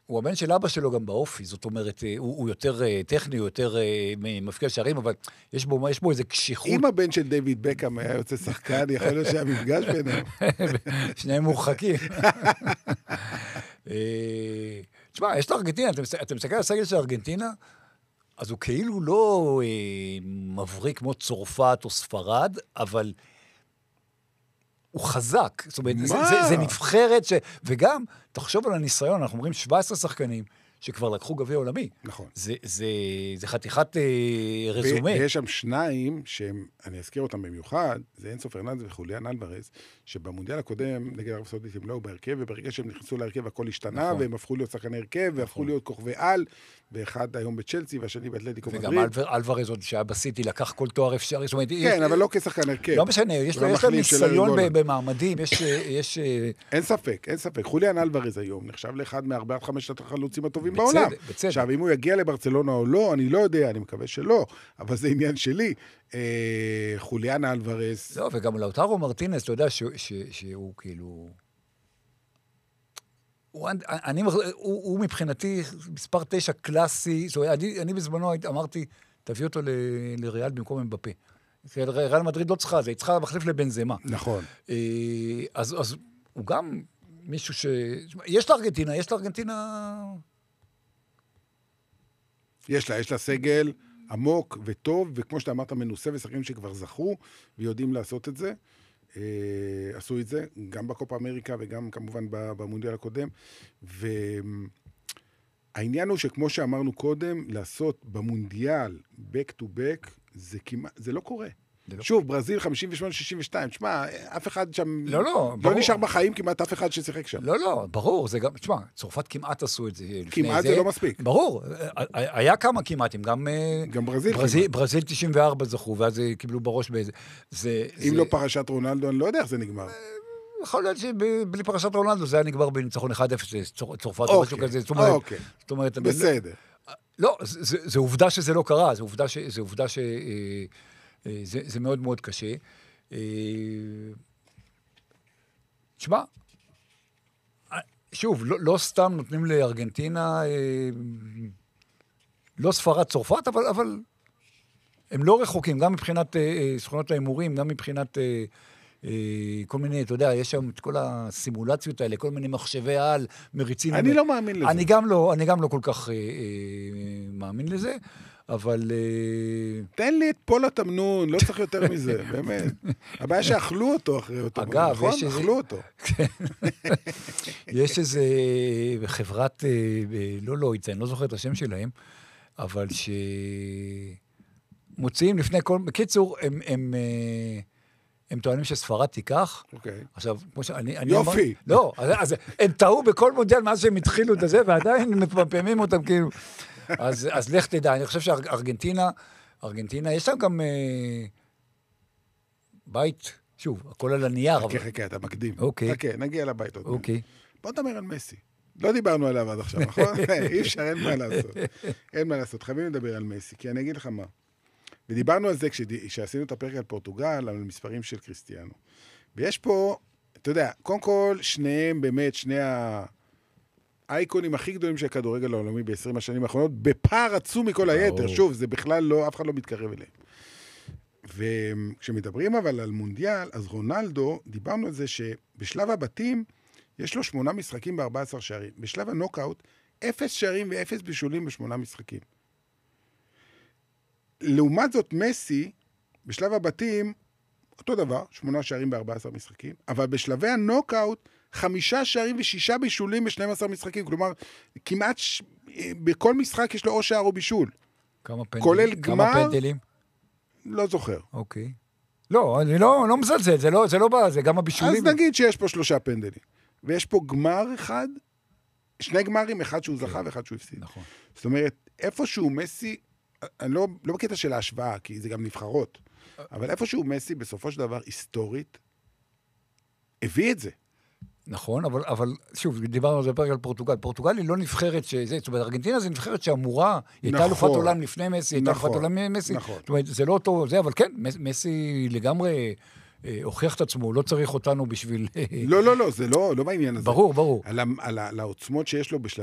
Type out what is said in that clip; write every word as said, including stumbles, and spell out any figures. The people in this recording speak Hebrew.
הוא הבן של אבא שלו גם באופי, זאת אומרת, הוא, הוא יותר טכני, הוא יותר מפקיע שערים, אבל יש בו, יש בו איזה קשיחות. אם הבן של דיוויד בקאם היה יוצא שחקן, יכול להיות שהמפגש ביניהם. שניהם מורחקים. תשמע, יש לארגנטינה, אתם מסתכל על הסגל של ארגנטינה, אז הוא כאילו לא מבריק כמו צרפת או ספרד, אבל הוא חזק. זאת אומרת, זה, זה, זה נבחרת ש... וגם, תחשוב על הניסיון, אנחנו אומרים שבעה עשר שחקנים, שכבר לקחו גביע עולמי. נכון. זה, זה, זה חתיכת אה, רזומה. ויש שם שניים, שהם, אני אזכיר אותם במיוחד, זה אינסו פרננדז וחוליאן אלוורז, שבמונדיאל הקודם, נגד ערב סעודית הם לא בהרכב, וברגע שהם נכנסו להרכב הכל השתנה, נכון. והם הפכו להיות שחקני הרכב, נכון. והפכו להיות כוכבי על, ואחד היום בצ'לסי, והשני באתלטיקו מדריד. וגם אלבר, אלוורז עוד שהיה בסיטי, לקח כל תואר אפשרי. זאת אומרת, כן, יש, אבל לא כשחקן הרכב. לא משנה, יש לו ניסיון במעמדים, יש... יש אין ספק, אין ספק. חוליאן אלוורז היום נחשב לאחד מארבעת חמשת החלוצים הטובים בעולם. בצדק. עכשיו, אם הוא יגיע לברצלונה או לא, אני לא יודע, אני מקווה שלא, אבל זה עניין שלי. אה, חוליאן אלוורז... לא, וגם לאוטרו מרטינס, אתה יודע ש, ש, שהוא כאילו... הוא, אני, הוא, הוא מבחינתי מספר תשע קלאסי, זאת אומרת, אני, אני בזמנו אמרתי, תביא אותו ל, לריאל במקום מבפה. ריאל מדריד לא צריכה, זה היא צריכה מחליף לבנזמה. נכון. אה, אז, אז הוא גם מישהו ש... יש לארגנטינה, יש לארגנטינה... יש לה, יש לה סגל עמוק וטוב, וכמו שאתה אמרת, מנוסה ושחקנים שכבר זכו, ויודעים לעשות את זה. אה, עשו את זה, גם בקופה אמריקה, וגם כמובן במונדיאל הקודם. והעניין הוא שכמו שאמרנו קודם, לעשות במונדיאל, back to back, זה, כמעט, זה לא קורה. שוב, ברזיל חמישים ושמונה שישים ושתיים, תשמע, אף אחד שם... לא, לא, לא נשאר בחיים כמעט אף אחד ששיחק שם. לא, לא, ברור, זה גם... תשמע, צרפת כמעט עשו את זה לפני כמעט זה לא מספיק. ברור, היה כמה כמעטים, גם... גם ברזיל כמעט. ברזיל תשעים וארבע זכו, ואז קיבלו בראש באיזה... אם לא פרשת רונלדו, אני לא יודע איך זה נגמר. יכול להיות שבלי פרשת רונלדו זה היה נגמר בניצחון אחד אפס, צרפת או משהו כזה. אוקיי, בסדר. לא, זה עובדה שזה לא קרה, זה עובדה ש... זה, זה מאוד מאוד קשה. תשמע, שוב, לא, לא סתם נותנים לארגנטינה, לא ספרד צרפת, אבל, אבל הם לא רחוקים, גם מבחינת סכונות האימורים, גם מבחינת כל מיני, אתה יודע, יש שם את כל הסימולציות האלה, כל מיני מחשבי על, מריצים. אני לא מאמין לזה. אני גם לא, אני גם לא כל כך מאמין לזה. אבל... תן לי את פול התמנון, לא צריך יותר מזה, באמת. הבעיה שאכלו אותו אחרי אותו. אגב, נכון? יש איזה... אכלו אותו. יש איזה חברת, לא לא, אני לא זוכר את השם שלהם, אבל שמוציאים לפני כל... בקיצור, הם... הם הם טוענים שספרד תיקח. אוקיי. עכשיו, כמו שאני... יופי. לא, אז הם טעו בכל מונדיאל מאז שהם התחילו את זה, ועדיין מפמפמים אותם כאילו... אז, אז לך תדע, אני חושב שארגנטינה, ארגנטינה, יש שם גם אה, בית, שוב, הכל על הנייר. חכה, חכה, אתה מקדים. אוקיי. חכה, נגיע לבית עוד. אוקיי. בוא נדבר על מסי. לא דיברנו עליו עד עכשיו, נכון? אי אפשר, אין מה לעשות. אין מה לעשות, חייבים לדבר על מסי, כי אני אגיד לך מה. ודיברנו על זה כשעשינו את הפרק על פורטוגל, על המספרים של קריסטיאנו. ויש פה, אתה יודע, קודם כל, שניהם באמת, שני ה... האייקונים הכי גדולים של הכדורגל העולמי ב-עשרים השנים האחרונות, בפער עצום מכל היתר. שוב, זה בכלל לא, אף אחד לא מתקרב אליהם. וכשמדברים אבל על מונדיאל, אז רונלדו, דיברנו על זה שבשלב הבתים, יש לו שמונה משחקים ב-ארבעה עשר שערים. בשלב הנוקאוט, אפס שערים ואפס בישולים בשמונה משחקים. לעומת זאת, מסי, בשלב הבתים, אותו דבר, שמונה שערים ב-ארבעה עשר משחקים, אבל בשלבי הנוקאוט, חמישה שערים ושישה בישולים ב-שנים עשר משחקים, כלומר, כמעט ש... בכל משחק יש לו או שער או בישול. כמה פנדלים? כולל גמר... כמה פנדלים? לא זוכר. אוקיי. לא, אני לא, לא מזלזל, זה לא, זה לא בא, זה גם הבישולים. אז נגיד שיש פה שלושה פנדלים. ויש פה גמר אחד, שני גמרים, אחד שהוא זכה ואחד שהוא הפסיד. נכון. זאת אומרת, איפשהו מסי, אני לא, לא בקטע של ההשוואה, כי זה גם נבחרות, אבל איפשהו מסי, בסופו של דבר, היסטורית, הביא את זה. נכון, אבל, אבל שוב, דיברנו על זה בפרק על פורטוגל. פורטוגל היא לא נבחרת שזה, זאת אומרת, ארגנטינה זה נבחרת שאמורה, היא הייתה אלופת עולם לפני מסי, הייתה אלופת עולם מסי. נכון. זאת אומרת, זה לא אותו, זה, אבל כן, מסי לגמרי הוכיח את עצמו, לא צריך אותנו בשביל... לא, לא, לא, זה לא, לא בעניין הזה. ברור, ברור. על, על, על העוצמות שיש לו בשלב